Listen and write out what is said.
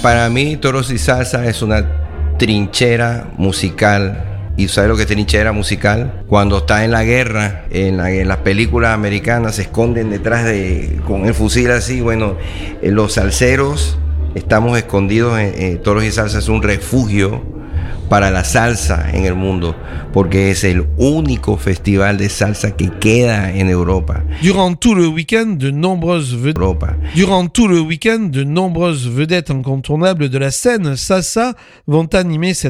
Para mí, Toros y Salsa es una trinchera musical. ¿Y sabes lo que es trinchera musical? Cuando está en la guerra, en las películas americanas se esconden detrás con el fusil así. Bueno, los salseros estamos escondidos en Toros y Salsa. Es un refugio para la salsa en el mundo, porque es el único festival de salsa que queda en Europa. Durant tout le week-end, de nombreuses vedettes incontournables de la scène salsa vont animer cette